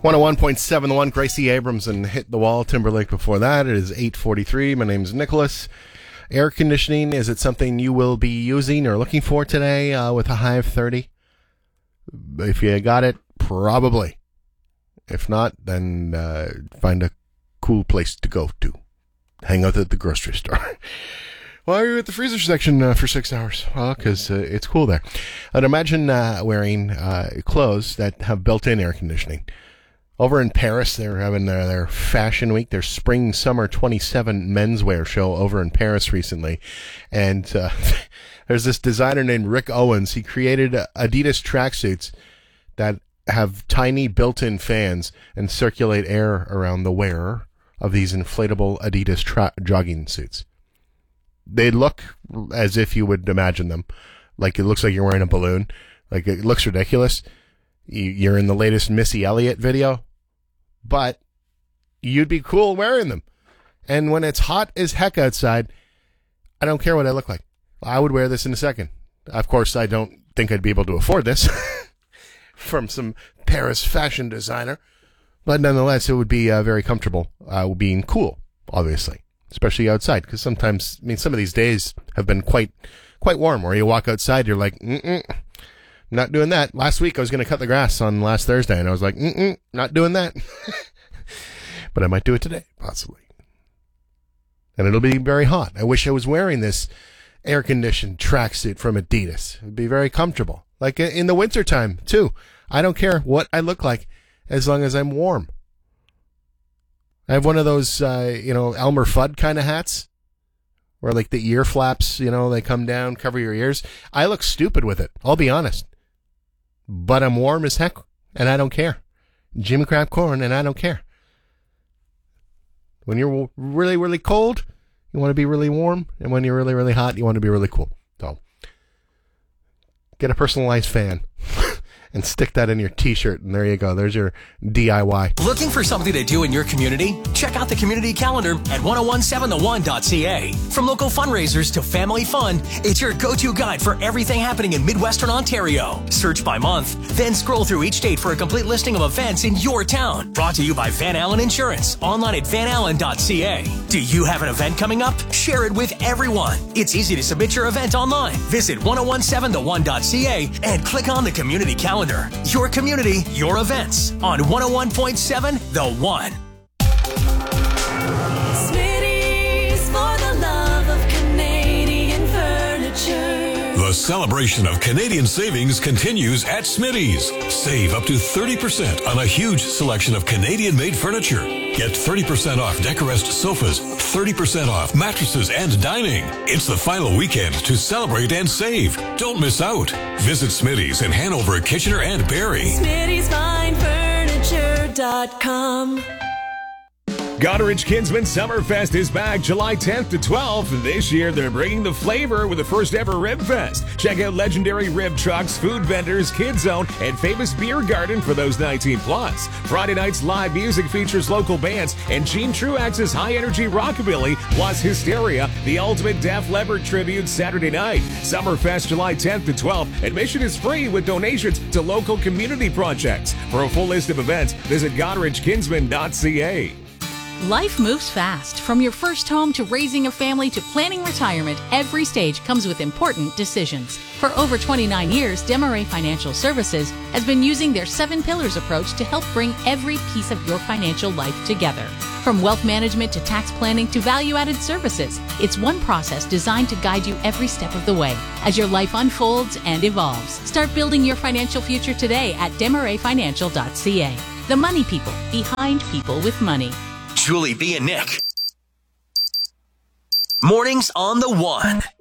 101.7 The One, Gracie Abrams and Hit the Wall, Timberlake before that. It is 8:43. My name is Nicholas. Air conditioning, is it something you will be using or looking for today with a high of 30? If you got it, probably. If not, then find a cool place to go to. Hang out at the grocery store. Why are you at the freezer section for 6 hours? Well, because it's cool there. I'd imagine wearing clothes that have built-in air conditioning. Over in Paris, they're having their fashion week, their spring-summer 27 menswear show over in Paris recently. And there's this designer named Rick Owens. He created Adidas tracksuits that have tiny built-in fans and circulate air around the wearer of these inflatable Adidas jogging suits. They look as if you would imagine them. Like it looks like you're wearing a balloon. Like it looks ridiculous. You're in the latest Missy Elliott video, but you'd be cool wearing them. And when it's hot as heck outside, I don't care what I look like. I would wear this in a second. Of course, I don't think I'd be able to afford this from some Paris fashion designer, but nonetheless, it would be very comfortable being cool, obviously, especially outside. Because sometimes, I mean, some of these days have been quite warm, where you walk outside, you're like, not doing that. Last week I was going to cut the grass on last Thursday, and I was like, not doing that. But I might do it today, possibly. And it'll be very hot. I wish I was wearing this air-conditioned tracksuit from Adidas. It'd be very comfortable. Like in the wintertime, too. I don't care what I look like as long as I'm warm. I have one of those, Elmer Fudd kind of hats. Where like the ear flaps, they come down, cover your ears. I look stupid with it, I'll be honest. But I'm warm as heck, and I don't care. Jimmy Crab Corn, and I don't care. When you're really, really cold, you want to be really warm. And when you're really, really hot, you want to be really cool. So, get a personalized fan. And stick that in your t-shirt, and there you go. There's your DIY. Looking for something to do in your community? Check out the community calendar at 1017theone.ca. From local fundraisers to family fun, it's your go-to guide for everything happening in Midwestern Ontario. Search by month, then scroll through each date for a complete listing of events in your town. Brought to you by Van Allen Insurance, online at vanallen.ca. Do you have an event coming up? Share it with everyone. It's easy to submit your event online. Visit 1017theone.ca and click on the community calendar. Your community, your events on 101.7 The One. Smitty's for the love of Canadian furniture. The celebration of Canadian savings continues at Smitty's. Save up to 30% on a huge selection of Canadian-made furniture. Get 30% off Decorest sofas, 30% off mattresses and dining. It's the final weekend to celebrate and save. Don't miss out. Visit Smitty's in Hanover, Kitchener, and Barrie. Smitty'sFineFurniture.com. Goderich Kinsman Summerfest is back July 10th to 12th. This year, they're bringing the flavor with the first ever Rib Fest. Check out legendary rib trucks, food vendors, Kids Zone, and famous beer garden for those 19 plus. Friday night's live music features local bands and Gene Truax's high-energy rockabilly, plus Hysteria, the ultimate Def Leppard tribute Saturday night. Summerfest July 10th to 12th. Admission is free with donations to local community projects. For a full list of events, visit GoderichKinsman.ca. Life moves fast. From your first home to raising a family to planning retirement, every stage comes with important decisions. For over 29 years, Desmarais Financial Services has been using their 7 pillars approach to help bring every piece of your financial life together. From wealth management to tax planning to value-added services, it's one process designed to guide you every step of the way as your life unfolds and evolves. Start building your financial future today at Desmarais.ca. The money people behind people with money. Julie B. and Nick. Mornings on The One.